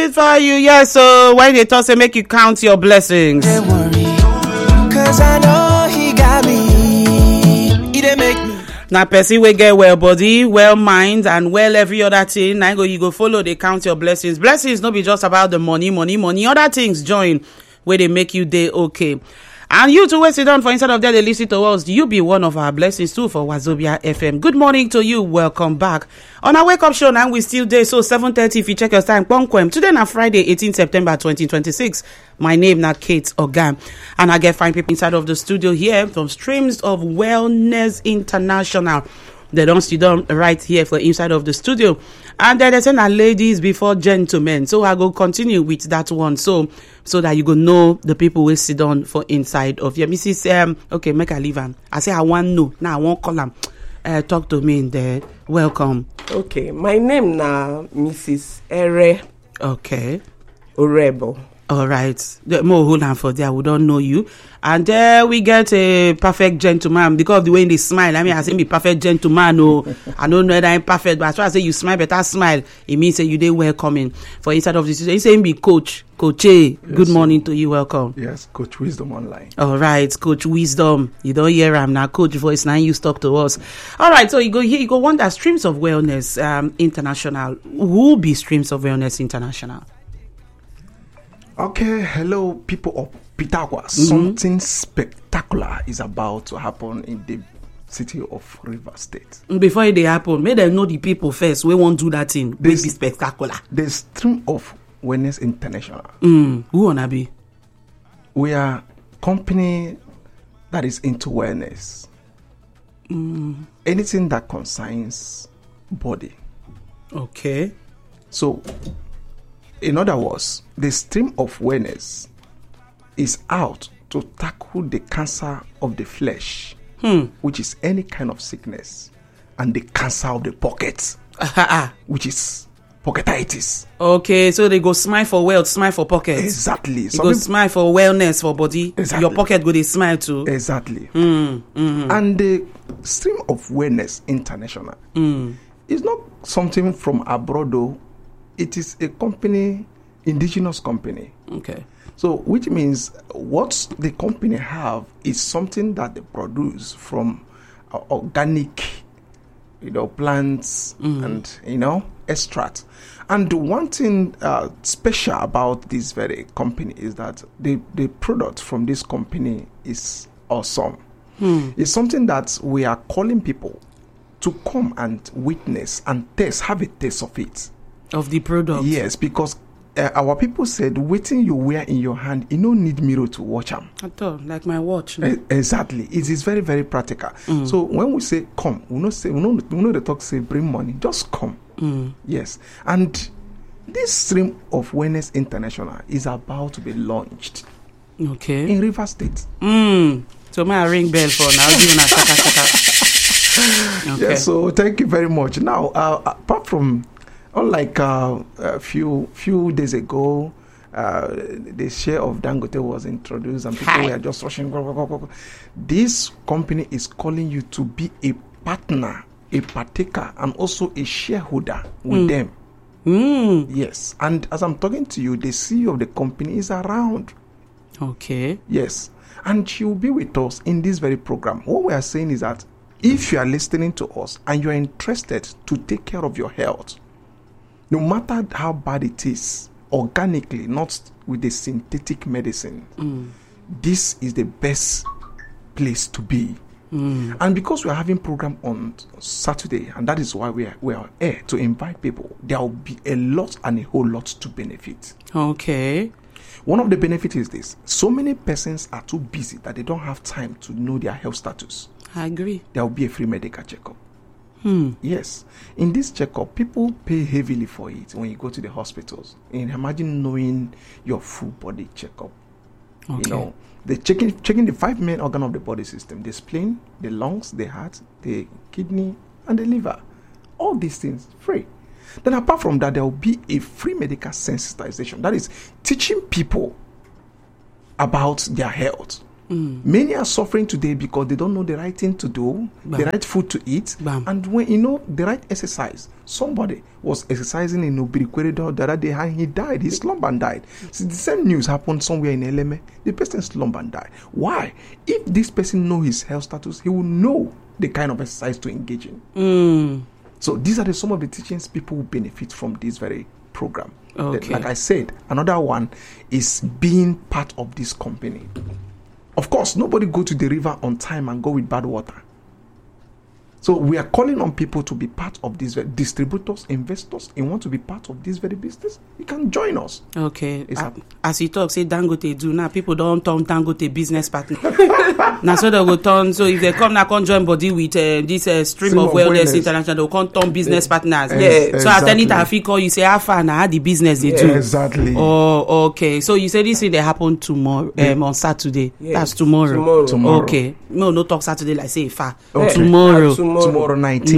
it for you. Yes, so when they talk, say make you count your blessings. Don't worry, cause I know he got me. He didn't make me. Now, person will get well body, well mind, and well every other thing. Now you go follow, they count your blessings. Blessings not be just about the money. Other things join where they make you day okay. And you to sit down for instead of that, they listen to us. You be one of our blessings too for Wazobia FM. Good morning to you. Welcome back on our wake up show. Now we still there. So 7:30 if you check your time. Today na Friday, 18 September 2026. My name na Kate Ogam, and I get fine people inside of the studio here from Streams of Wellness International. They don't sit down right here for inside of the studio. And then they say na ladies before gentlemen. So I go continue with that one. So that you go know the people will sit down for inside of here. Mrs. Okay, make I leave him. I say I want know. Now I won't call him. Talk to me in there. Welcome. Okay, my name na Mrs. Ere. Okay. Orebo. All right. More hold on for there. We don't know you. And there we get a perfect gentleman because of the way they smile. I mean, I say be perfect gentleman. No, I don't know whether I'm perfect, but as far as I say you smile, better smile. It means that you they welcoming for inside of this. You say be coach. Coach A, yes, good morning to you. Welcome. Yes, Coach Wisdom online. All right, Coach Wisdom. You don't hear him now, Coach voice. Now you talk to us. All right, so you go here. You go wonder Streams of Wellness International. Who be Streams of Wellness International? Okay, hello people of Pitagua. Something spectacular is about to happen in the city of River State. Before it happen, may them know the people first. We won't do that thing. Will be spectacular. The Stream of Wellness International. Who wanna be? We are company that is into wellness. Anything that concerns body. Okay. So, in other words, the Stream of Wellness is out to tackle the cancer of the flesh, which is any kind of sickness, and the cancer of the pocket, which is pocketitis. Okay, so they go smile for wealth, smile for pocket. Exactly. They go smile for wellness for body. Exactly. Your pocket go they smile too. Exactly. And the Stream of Wellness International is not something from abroad though. It is a company, indigenous company. Okay. So, which means what the company have is something that they produce from organic, plants and, extract. And one thing special about this very company is that the product from this company is awesome. It's something that we are calling people to come and witness and taste, have a taste of it. Of the product. Yes, because our people said, waiting you wear in your hand, you don't need mirror to watch them. At all, like my watch. No? Exactly. It is very, very practical. So when we say come, we know the talk say bring money. Just come. Yes. And this Stream of Wellness International is about to be launched. Okay. In River State. So my ring bell for now. Give me a okay. Yes, so thank you very much. Now, apart from unlike a few days ago, the share of Dangote was introduced and people were just rushing. This company is calling you to be a partner, a partaker, and also a shareholder with them. Yes. And as I'm talking to you, the CEO of the company is around. Okay. Yes. And she will be with us in this very program. What we are saying is that if you are listening to us and you are interested to take care of your health, no matter how bad it is, organically, not with the synthetic medicine, this is the best place to be. And because we are having program on Saturday, and that is why we are here to invite people, there will be a lot and a whole lot to benefit. Okay. One of the benefits is this. So many persons are too busy that they don't have time to know their health status. I agree. There will be a free medical checkup. Yes. In this checkup, people pay heavily for it when you go to the hospitals. And imagine knowing your full body checkup. Okay. They're checking the 5 main organ of the body system: the spleen, the lungs, the heart, the kidney, and the liver. All these things free. Then apart from that, there will be a free medical sensitization. That is teaching people about their health. Many are suffering today because they don't know the right thing to do, the right food to eat, and when the right exercise. Somebody was exercising in Obirikwere the other day and he died. He slumbered and died. So the same news happened somewhere in Eleme. The person slumbered and died. Why? If this person know his health status, he will know the kind of exercise to engage in. So these are some of the teachings people will benefit from this very program. Okay. Like I said, another one is being part of this company. Of course, nobody go to the river on time and go with bad water. So we are calling on people to be part of these distributors, investors. You want to be part of this very business? You can join us. Okay. As you talk, say Dangote do now. People don't turn Dangote business partner. Now so they will turn. So if they come now, come join body with this stream of wellness international, they will come turn business partners. Yeah. So at any time, if you call, you say how far now the business they do. Exactly. Oh, okay. So you say this thing they happen tomorrow on Saturday. Yes. That's tomorrow. Tomorrow. Okay. No talk Saturday like say far. Okay. Tomorrow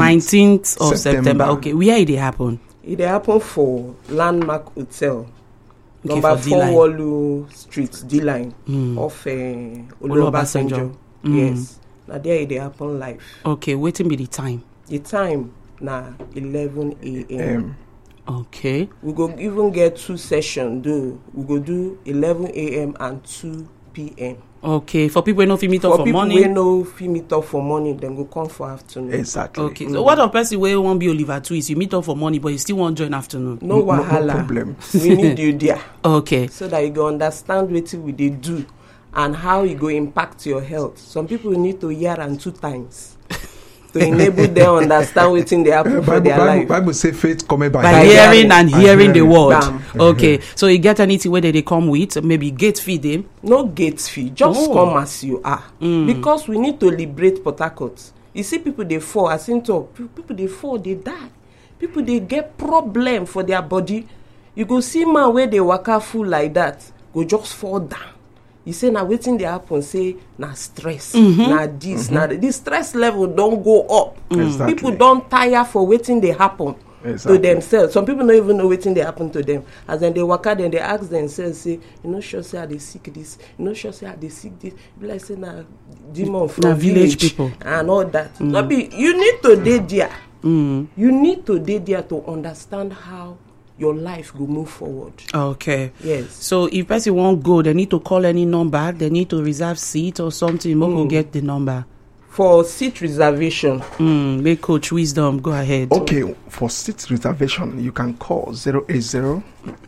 19th of September. Okay, where it happen? It happen for Landmark Hotel, Okay, number for 4 D-line. Walu Street, D-line, off Oluwabasanjo. Yes. Now there it happen live. Okay, waiting be the time. The time na 11 a.m. Okay. We go even get 2 sessions though. We go do 11 a.m. and 2 p.m. Okay, for people who no fit meet up for morning. For people who no fit meet up for morning, then go come for afternoon. Exactly. Okay, so what of person wey wan be Oliver Twist? You meet up for morning, but you still wan join afternoon. No wahala. No problem. We need you there. Okay. So that you go understand wetin we dey do and how e go impact your health. Some people need to hear am 2 times to enable them understand wetin dey happen for their life. Bible say faith come By hearing and hearing the word. Bam. Okay, so you get anything where they come with? Maybe gate fee them. No gate fee, just come as you are. Because we need to liberate Port Harcourt. You see people dey fall, as in talk, people dey fall, they die. People dey get problem for their body. You go see man where they waka full like that, go just fall down. You say now wetin dey happen, say na stress, na this, na the stress level don go up. Exactly. People don tire for wetin dey happen. Exactly. To themselves. Some people don't even know wetin dey happen to them. As then they waka, then they ask themselves, say, you know, sure say I dey sick this, you know, sure say I dey sick this. Be like say na demon from village people and all that. No be, you need to dey there. You need to dey there to understand how your life go move forward. Okay. Yes. So if person won't go, they need to call any number. They need to reserve seat or something. Mo go get the number. For seat reservation. Make Coach Wisdom go ahead. Okay, for seat reservation, you can call 080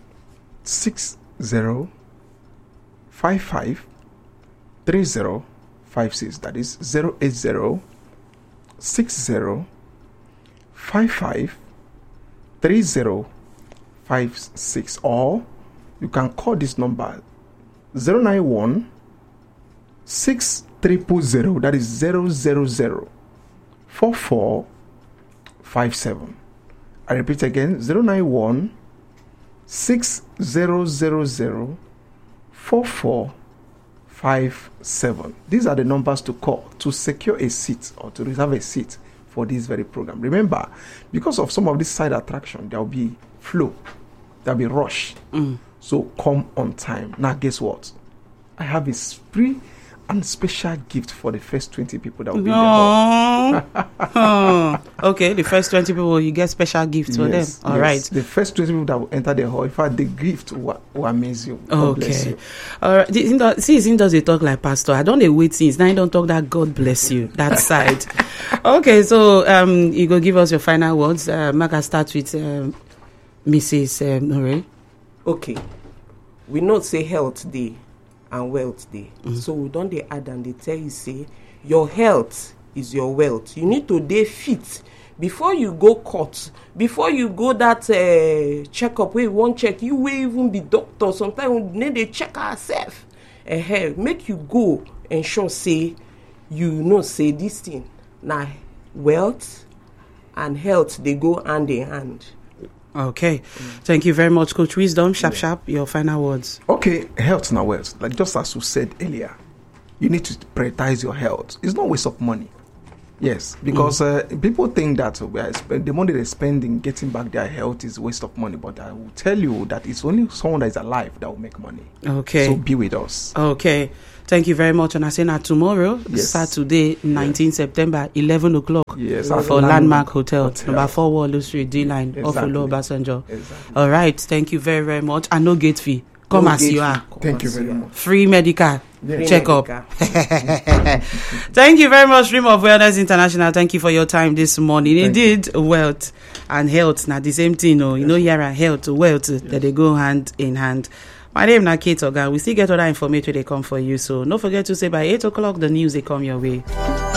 60 55 3056. That is 080 60 55 3056. Or you can call this number 091 6300. That is 000 4457. I repeat again, 091 6000 4457. These are the numbers to call to secure a seat or to reserve a seat for this very program. Remember, because of some of this side attraction, there will be flow, there will be rush. So come on time. Now, guess what? I have a free and special gift for the first 20 people that will be in the hall. Okay, the first 20 people, you get special gifts for them. All right. The first 20 people that will enter the hall, in fact, the gift will amaze you. God bless you. All right. See, does they talk like pastor? I don't wait since now. I don't talk that God bless you. That side. Okay, so you go give us your final words. Maka start with Mrs. Nore. Okay. We know say health day and wealth day. So we don't dey add and they tell you say your health is your wealth. You need to dey fit before you go court, before you go that checkup where you won't check. You will even be doctor. Sometimes we need to check ourselves. Make you go ensure say you know say this thing. Now wealth and health they go hand in hand. Okay. Thank you very much, Coach Wisdom. Sharp, your final words. Okay, health now wealth. Like just as you said earlier, you need to prioritize your health. It's not a waste of money. Yes, because people think that the money they're spending getting back their health is a waste of money. But I will tell you that it's only someone that is alive that will make money. Okay. So be with us. Okay. Thank you very much. And I say now tomorrow, Saturday, 19 September, 11 o'clock for Landmark Hotel, number 4 Waldo Street, D-Line, off Olo Obasanjo. Exactly. All right. Thank you very, very much. And no gate fee. Come as you are. Thank you very much. Free medical Free checkup. medical. Thank you very much, Stream of Wellness International. Thank you for your time this morning. Indeed, wealth and health, not the same thing. No, you know, here are health, wealth, that they go hand in hand. My name is Kate Oga. We still get other information they come for you. So don't forget to say by 8 o'clock, the news they come your way.